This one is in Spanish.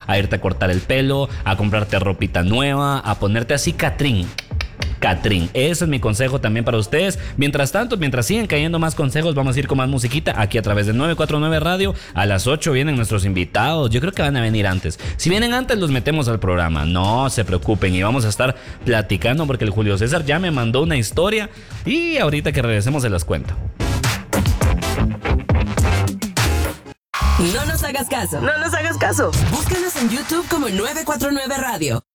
a irte a cortar el pelo, a comprarte ropita nueva, a ponerte así Catrín. Ese es mi consejo también para ustedes. Mientras tanto, mientras siguen cayendo más consejos, vamos a ir con más musiquita aquí a través de 949 Radio. A las 8 vienen nuestros invitados. Yo creo que van a venir antes. Si vienen antes, los metemos al programa. No se preocupen y vamos a estar platicando porque el Julio César ya me mandó una historia y ahorita que regresemos se las cuento. No nos hagas caso. No nos hagas caso. Búscanos en YouTube como 949 Radio.